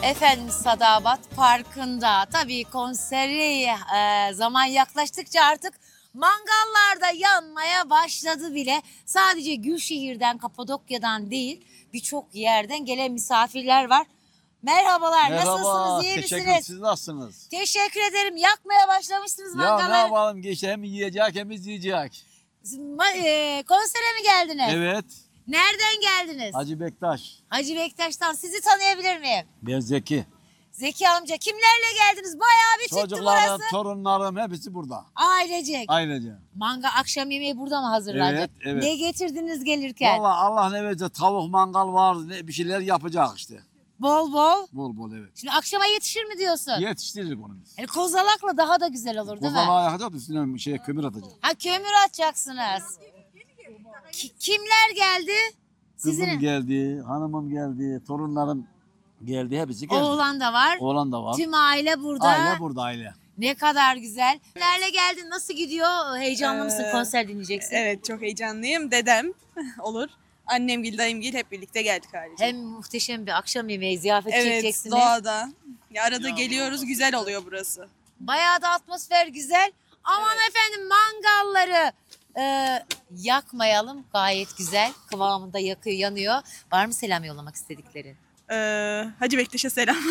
Efendim Sadabat Parkı'nda tabii konseri zaman yaklaştıkça artık mangallarda yanmaya başladı bile. Sadece Gülşehir'den, Kapadokya'dan değil birçok yerden gelen misafirler var. Merhabalar, nasılsınız, iyi teşekkür misiniz? siz nasılsınız? Teşekkür ederim. Yakmaya başlamışsınız Ya ne mangaları. yapalım geçti hem yiyecek hem izleyecek. Konsere mi geldiniz? Evet. Nereden geldiniz? Hacı Bektaş. Hacı Bektaş'tan. Sizi tanıyabilir miyim? Ben Zeki. Zeki amca, kimlerle geldiniz? Bayağı bir çıktı Çocuklarım, burası. torunlarım hepsi burada. Ailecek. Ailece. Manga akşam yemeği burada mı hazırlanacak? Evet, evet. Ne getirdiniz gelirken? Vallahi Allah ne verirse tavuk mangal var bir şeyler yapacak işte. Bol bol. Bol bol evet. Şimdi akşama yetişir mi diyorsun? Yetiştiririk onu biz. Yani kozalakla daha da güzel olur değil mi? Kozalağı yakacak da üstüne kömür atacak. Ha, kömür atacaksınız. Kimler geldi? Kızım geldi, hanımım geldi, torunlarım geldi, hepsi geldi. Oğlan da var. Oğlan da var. Tüm aile burada. Aile burada aile. Ne kadar güzel. Kimlerle geldin? Nasıl gidiyor? Heyecanlı mısın? Konser dinleyeceksin. Evet, çok heyecanlıyım. Dedem olur. Annemgil, dayımgil hep birlikte geldik ailece. Hem muhteşem bir akşam yemeği ziyafet Evet, çekeceksiniz. doğada. Ya arada geliyoruz, güzel oluyor burası. Bayağı da atmosfer güzel. Aman efendim mangalları yakmayalım. Gayet güzel. Kıvamında yakıyor, yanıyor. Var mı selam yollamak istediklerin? Hacı Bektaş'a selam.